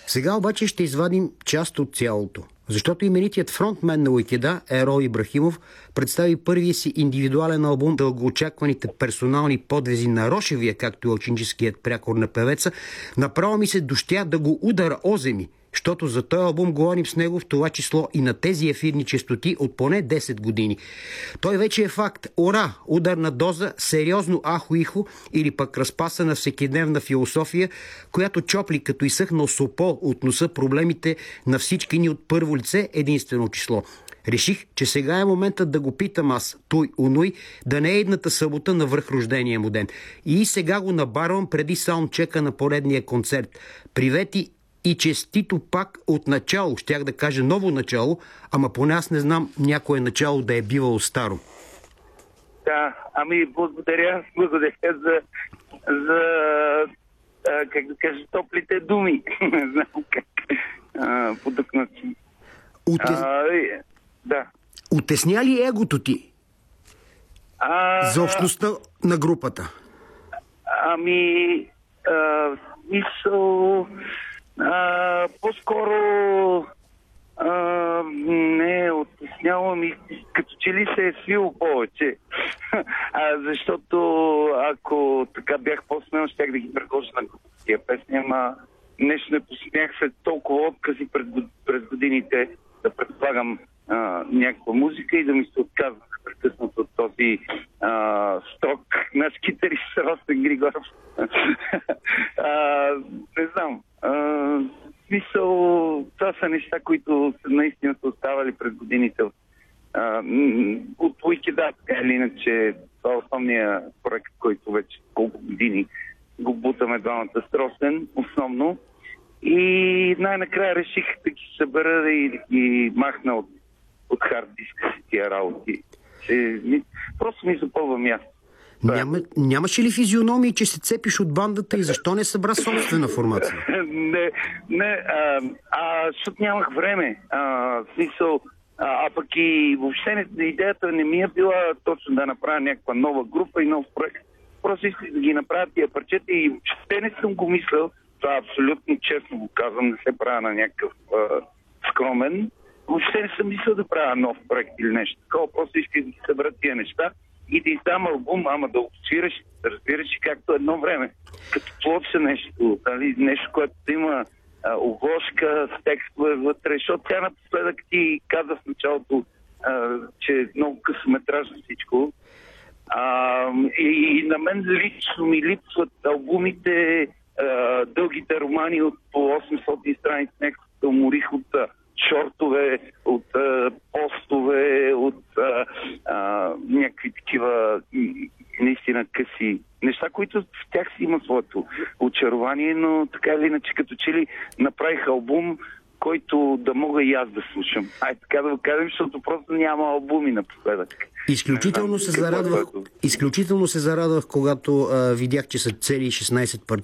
Сега обаче ще извадим част от цялото. Защото именитият фронтмен на Уикеда, Ерол Ибрахимов, представи първия си индивидуален албум дългоочакваните персонални подвизи на Рошевия, както и алчинджиският прякор на певеца. Направо ми се дощя да го удара оземи, защото за този албум говорим с него, в това число и на тези ефирни честоти от поне 10 години. Той вече е факт. Ура! Ударна доза, сериозно ахо-ихо или пък разпасана всекидневна философия, която чопли като изсъхнал сопо от носа проблемите на всички ни от първо лице единствено число. Реших, че сега е моментът да го питам аз, той онуй, да не е едната събота на връхрождения му ден. И сега го набарвам преди саундчека на поредния концерт. Привети и честито пак от начало, щях да кажа ново начало, ама поне аз не знам някое начало да е бивало старо. Да, благодаря за как да кажа, топлите думи. Не знам как подъкнат си. Да. Утесня ли егото ти за общността на групата? Мисъл... по-скоро не оттеснявам и като че ли се е свил повече. Защото ако така бях по-смел, щях да ги предложа на тия песни, ама нещо не посмях след толкова откази през годините да предлагам някаква музика и да ми се отказвах прекъснато от този строг наш китарист Росен Григоров. Не знам. Смисъл, това са неща, които наистина са оставали през годините от Уикеда, така или иначе. Това е основният проект, който вече колко години го бутаме двамата с Росен, основно. И най-накрая реших да ги събера и да ги махна от хард диска си тия работи. Просто ми запълва място. Нямаше ли физиономии, че се цепиш от бандата и защо не събра собствена формация? Защото нямах време. Смисъл, пък и въобще идеята не ми е била точно да направя някаква нова група и нов проект. Просто исках да ги направя тия парчета и въобще не съм го мислил. Това абсолютно честно го казвам, не се правя на някакъв скромен. Въобще не съм мислил да правя нов проект или нещо такова. Просто исках да ги събера тия неща и да издам албум, ама да го свираш, да разбираш както едно време. Като плоча нещо, нещо, което има обложка с текстове вътре, защото тя напоследък ти каза в началото, че е много късометражно всичко. И на мен лично ми липсват албумите, дългите романи от по 800 страници, някакво уморих от шортове, от постове, от някакви такива наистина къси неща, които в тях си има своето очарование, но така или иначе като че ли направих албум, който да мога и аз да слушам. Така да го кажем, защото просто няма албуми напоследък. Изключително се зарадвах, когато видях, че са цели 16 парчета.